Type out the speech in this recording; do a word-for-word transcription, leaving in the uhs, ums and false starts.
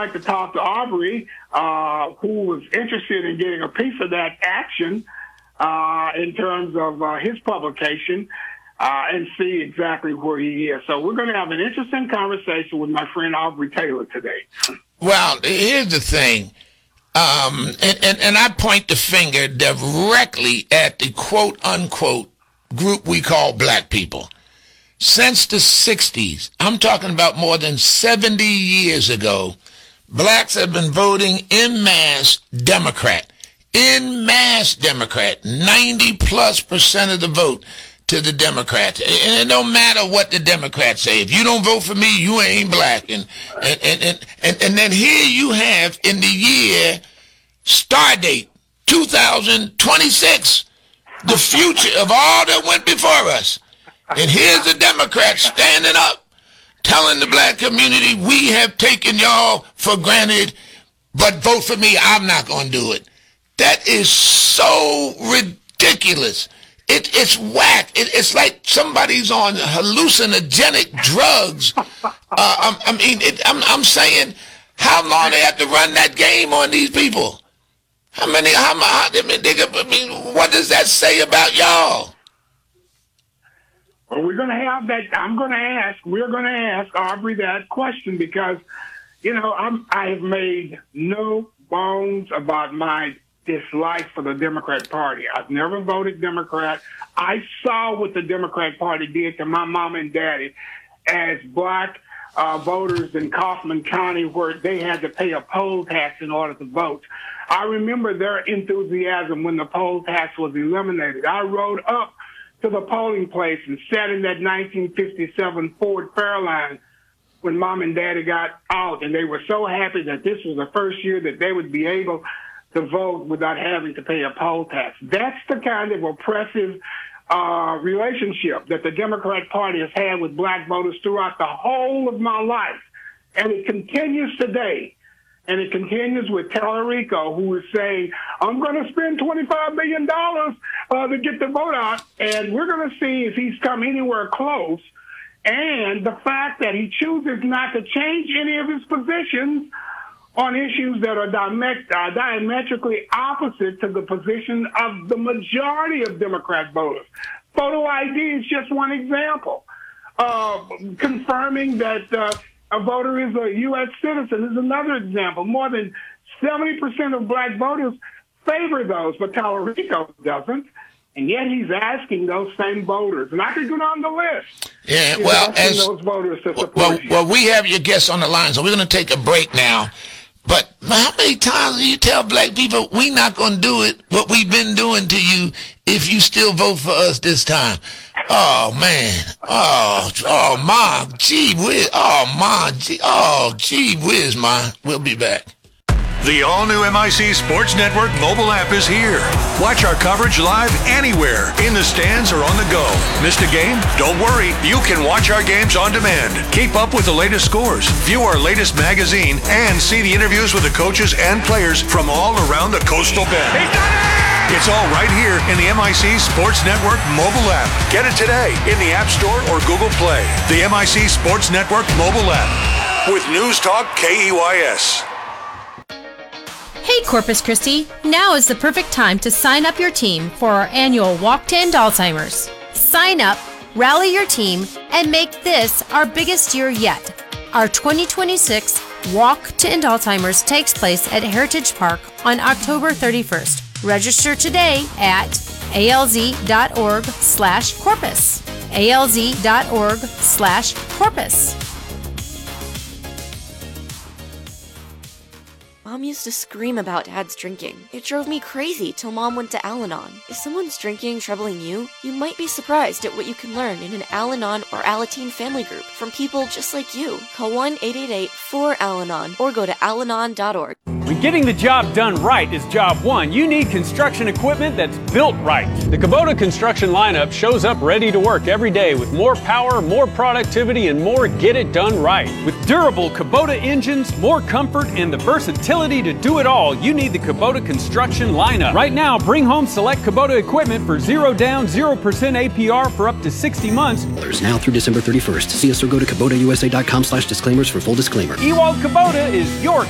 like to talk to Aubrey, uh, who was interested in getting a piece of that action uh, in terms of uh, his publication, uh, and see exactly where he is. So we're going to have an interesting conversation with my friend Aubrey Taylor today. Well, here's the thing. Um, and, and, and I point the finger directly at the quote-unquote group we call black people. Since the sixties, I'm talking about more than seventy years ago, blacks have been voting en masse Democrat. En masse Democrat. ninety plus percent of the vote to the Democrats. And it don't matter what the Democrats say. If you don't vote for me, you ain't black. And and and, and, and, and then here you have in the year, star date, two thousand twenty-six, the future of all that went before us. And here's the Democrats standing up, telling the black community, we have taken y'all for granted, but vote for me, I'm not going to do it. That is so ridiculous. It, it's whack. It, it's like somebody's on hallucinogenic drugs. Uh, I, I mean, it, I'm, I'm saying, how long they have to run that game on these people? How many, how, how, I mean, they, I mean, what does that say about y'all? Well, we're going to have that. I'm going to ask, we're going to ask Aubrey that question because, you know, I'm, I have made no bones about my dislike for the Democrat Party. I've never voted Democrat. I saw what the Democrat Party did to my mom and daddy as black uh, voters in Kaufman County where they had to pay a poll tax in order to vote. I remember their enthusiasm when the poll tax was eliminated. I rode up to the polling place and sat in that nineteen fifty-seven Ford Fairlane when mom and daddy got out, and they were so happy that this was the first year that they would be able to vote without having to pay a poll tax. That's the kind of oppressive uh, relationship that the Democrat Party has had with black voters throughout the whole of my life, and it continues today. And it continues with Tallarico, who is saying, I'm going to spend twenty-five million dollars uh, to get the vote out, and we're going to see if he's come anywhere close. And the fact that he chooses not to change any of his positions on issues that are diamet- uh, diametrically opposite to the position of the majority of Democrat voters. Photo I D is just one example. Uh, confirming that uh, a voter is a U S citizen is another example. More than seventy percent of black voters favor those, but Tallarico doesn't. And yet he's asking those same voters. And I could go down the list. Yeah, well, as, those voters to support well, you. well, we have your guests on the line, so we're going to take a break now. But how many times do you tell black people, we're not going to do it, what we've been doing to you, if you still vote for us this time? Oh, man. Oh, oh, Mom. Gee whiz. Oh, Mom. Gee, oh, gee whiz, Mom. We'll be back. The all-new M I C Sports Network mobile app is here. Watch our coverage live anywhere, in the stands or on the go. Missed a game? Don't worry. You can watch our games on demand. Keep up with the latest scores, view our latest magazine, and see the interviews with the coaches and players from all around the Coastal Bend. He's done it! It's all right here in the M I C Sports Network mobile app. Get it today in the App Store or Google Play. The M I C Sports Network mobile app with News Talk K E Y S. Hey Corpus Christi, now is the perfect time to sign up your team for our annual Walk to End Alzheimer's. Sign up, rally your team, and make this our biggest year yet. Our twenty twenty-six Walk to End Alzheimer's takes place at Heritage Park on October thirty-first. Register today at alz.org slash corpus. alz.org slash corpus. Mom used to scream about Dad's drinking. It drove me crazy till Mom went to Al-Anon. If someone's drinking troubling you, you might be surprised at what you can learn in an Al-Anon or Alateen family group from people just like you. Call one eight eight eight four Al-Anon or go to al anon dot org. When getting the job done right is job one, you need construction equipment that's built right. The Kubota construction lineup shows up ready to work every day with more power, more productivity, and more get it done right. With durable Kubota engines, more comfort, and the versatility to do it all, you need the Kubota construction lineup. Right now, bring home select Kubota equipment for zero down, zero percent A P R for up to sixty months. There's now through December thirty-first. See us or go to Kubota U S A dot com slash disclaimers for full disclaimer. Ewald Kubota is your